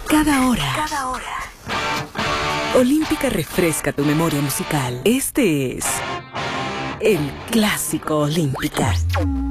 Cada hora. Olímpica refresca tu memoria musical. Este es el Clásico Olímpica.